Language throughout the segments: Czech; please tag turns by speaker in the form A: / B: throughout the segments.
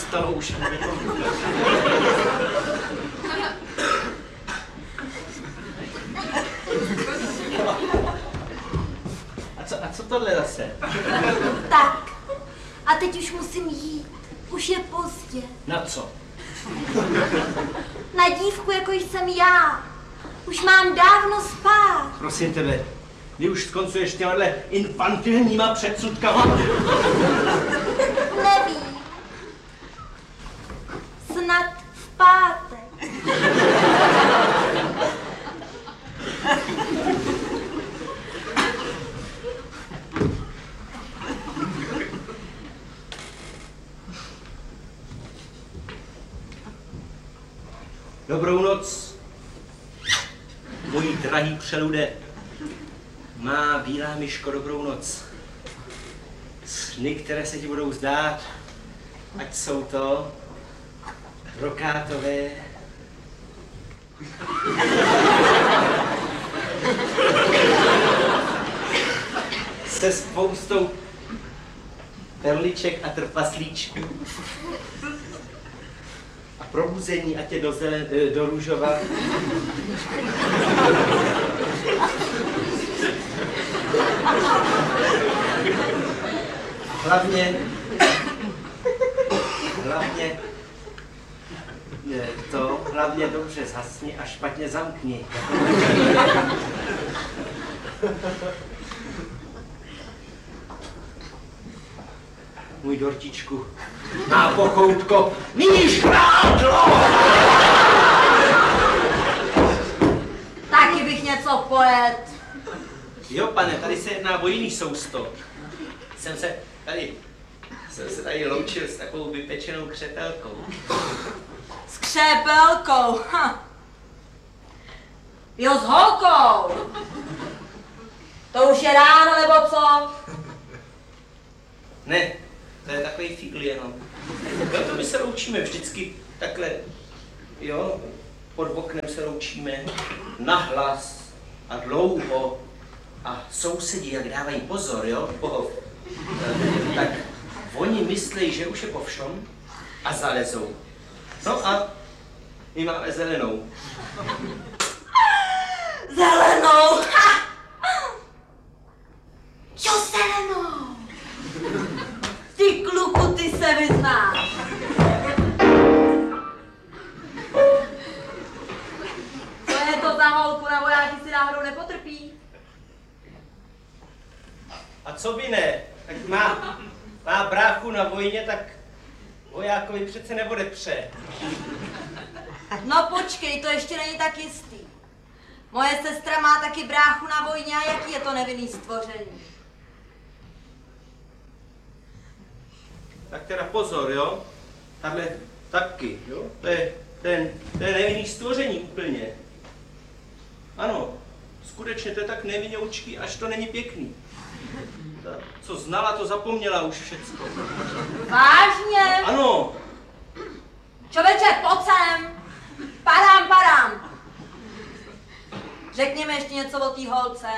A: stalo už. A co tohle zase?
B: Tak, a teď už musím jít. Už je pozdě.
A: Na co?
B: Na dívku, jako jsem já. Už mám dávno spát.
A: Prosím tebe, kdy už skoncuješ těmahle infantilníma předsudkama?
B: Nevím. Snad v pátek.
A: Dobrou noc, mojí drahý přelude. Má bílá myško, dobrou noc. Sny, které se ti budou zdát, ať jsou to brokátové, se spoustou perliček a trpaslíčků. A probuzení, ať je do růžova. Hlavně dobře zhasni a špatně zamkni. Můj dortičku, má pochoutko, níž krádlo!
B: Taky bych něco pojet.
A: Jo, pane, tady se jedná o jiný sousto. Jsem se tady loučil s takovou vypečenou křepelkou.
B: S křepelkou, Jo, s holkou. To už je ráno, nebo co?
A: Ne, to je takový fígl jenom. Jo, to my se loučíme vždycky takhle, jo, pod oknem se loučíme, nahlas a dlouho. A sousedi, jak dávají pozor, jo, tak oni myslí, že už je po všom a zalezou. No a my máme zelenou.
B: Zelenou! Jo, zelenou! Ty kluku, ty se vyznáš. Co je to za holku, na vojáky si náhodou nepotrpí?
A: A co by ne? Tak má bráchu na vojně, tak vojákovi přece neodepře.
B: No počkej, to ještě není tak jistý. Moje sestra má taky bráchu na vojně a jaký je to nevinný stvoření?
A: Tak teda pozor, jo? Tahle taky, jo? To je nevinný stvoření úplně. Ano, skutečně to je tak nevinoučký, až to není pěkný. Ta, co znala, to zapomněla už všecko.
B: Vážně?
A: Ano.
B: Čověče, pojď sem. Padám. Řekni mi ještě něco o té holce.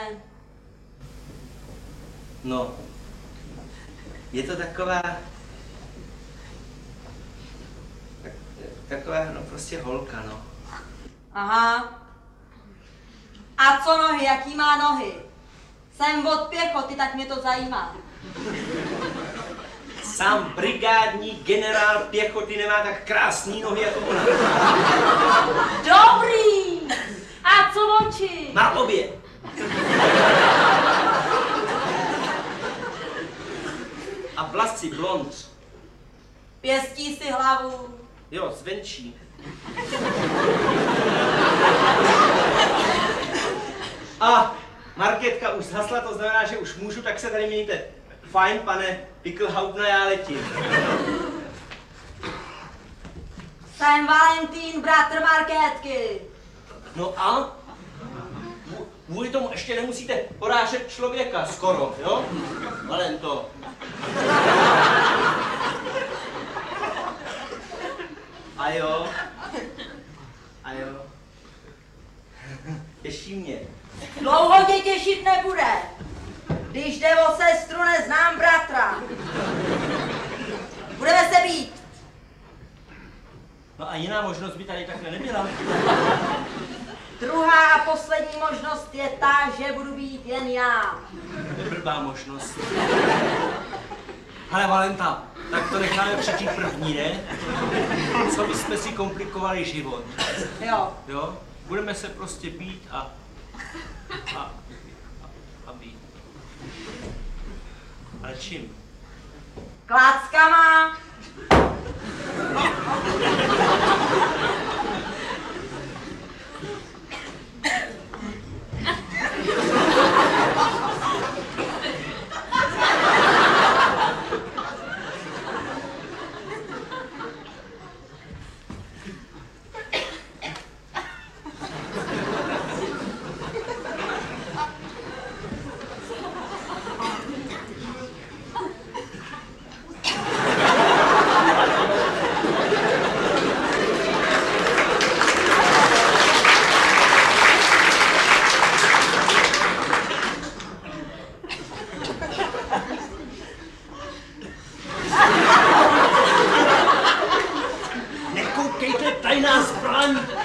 A: No, je to taková, no prostě holka, no.
B: Aha. A co nohy, jaký má nohy? Jsem od pěchoty, tak mě to zajímá.
A: Sám brigádní generál pěchoty nemá tak krásný nohy jako ona.
B: Dobrý! A co oči?
A: Má obě. A vlasy blond.
B: Pěstí si hlavu.
A: Jo, zvenčí. A Markétka už zhasla, to znamená, že už můžu, tak se tady mějte. Fajn, pane Pickelhautna, já letím.
B: Jsem Valentín, bratr Markétky.
A: No a? Kvůli tomu ještě nemusíte porážet člověka skoro, jo? Valento. A jo. Těší mě.
B: Dlouho tě těšit nebude. Když jde o sestru, neznám bratra. Budeme se být.
A: No a jiná možnost by tady takhle nebyla.
B: Druhá a poslední možnost je ta, že budu být jen já.
A: Blbá možnost. Hele Valenta, tak to necháme přečít první, ne? Co bychom si komplikovali život.
B: Jo.
A: Jo? Budeme se prostě být a být. Ale čím?
B: Kláckama.
A: Nekoukejte, tajná zbraň!